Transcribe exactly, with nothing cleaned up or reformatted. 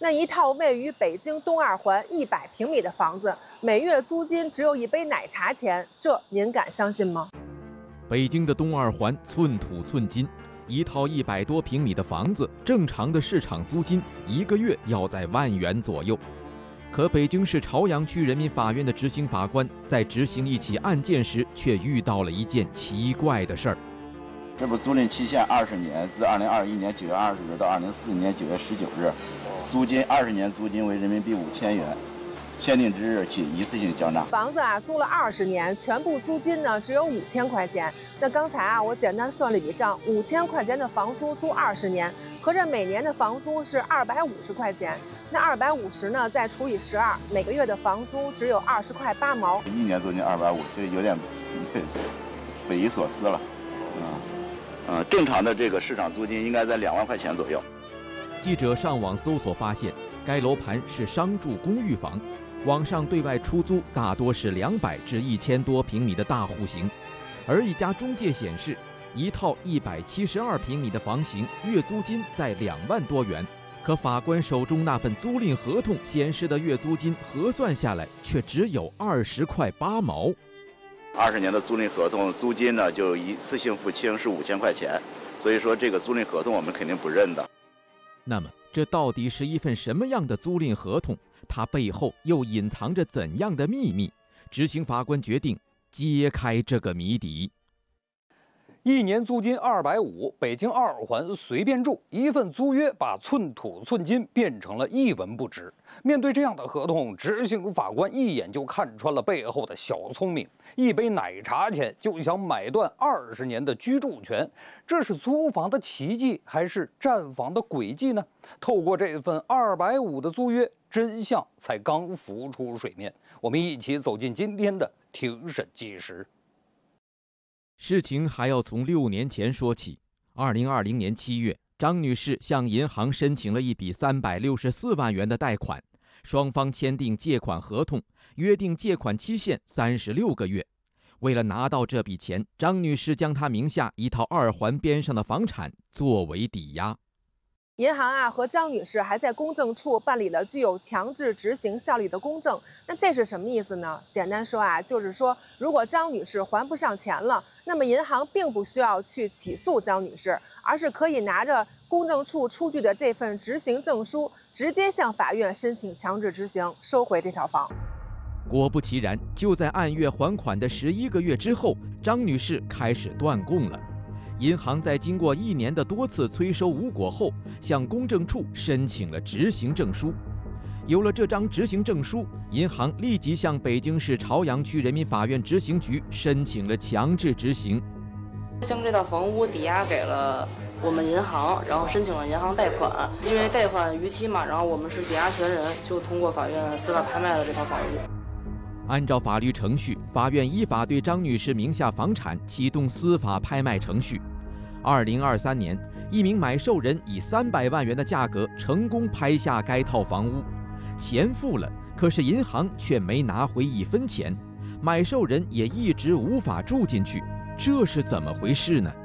那一套位于北京东二环一百平米的房子，每月租金只有一杯奶茶钱，这您敢相信吗？ 北京的东二环寸土寸金，一套一百多平米的房子，正常的市场租金一个月要在万元左右。可北京市朝阳区人民法院的执行法官在执行一起案件时，却遇到了一件奇怪的事儿。 这不租赁期限二十年，自二零二一年九月二十日到二零四一年九月十九日，租金二十年租金为人民币五千元，签订之日起一次性交纳。 房子啊租了二十年，全部租金呢只有五千块钱。那刚才啊我简单算了笔账，五千块钱的房租租二十年，合着每年的房租是二百五十块钱。那二百五十呢再除以十二，每个月的房租只有二十块八毛。 一年租金二百五，这有点匪夷所思了。啊、嗯，呃，正常的这个市场租金应该在两万块钱左右。 记者上网搜索发现，该楼盘是商住公寓房，网上对外出租大多是两百至一千多平米的大户型，而一家中介显示，一套一百七十二平米的房型月租金在两万多元，可法官手中那份租赁合同显示的月租金核算下来却只有二十块八毛。 二十年的租赁合同租金呢，就一次性付清是五千块钱，所以说这个租赁合同我们肯定不认的。 那么这到底是一份什么样的租赁合同？它背后又隐藏着怎样的秘密？执行法官决定揭开这个谜底。 一年租金二百五，北京二环随便住，一份租约把寸土寸金变成了一文不值。面对这样的合同，执行法官一眼就看穿了背后的小聪明。一杯奶茶钱就想买断二十年的居住权，这是租房的奇迹，还是占房的诡计呢？透过这份二百五的租约，真相才刚浮出水面。我们一起走进今天的庭审纪实。 事情还要从六年前说起。二零二零年七月，张女士向银行申请了一笔三百六十四万元的贷款，双方签订借款合同，约定借款期限三十六个月。为了拿到这笔钱，张女士将她名下一套二环边上的房产作为抵押。 银行啊和张女士还在公证处办理了具有强制执行效力的公证。那这是什么意思呢？简单说啊，就是说如果张女士还不上钱了，那么银行并不需要去起诉张女士，而是可以拿着公证处出具的这份执行证书，直接向法院申请强制执行，收回这套房。 果不其然，就在按月还款的十一个月之后，张女士开始断供了。银行在经过一年的多次催收无果后，向公证处申请了执行证书。有了这张执行证书，银行立即向北京市朝阳区人民法院执行局申请了强制执行， 将这套房屋抵押给了我们银行，然后申请了银行贷款。因为贷款逾期嘛，然后我们是抵押权人，就通过法院司法拍卖了这套房屋。 按照法律程序，法院依法对张女士名下房产启动司法拍卖程序。二零二三年，一名买受人以三百万元的价格成功拍下该套房屋，钱付了，可是银行却没拿回一分钱，买受人也一直无法住进去，这是怎么回事呢？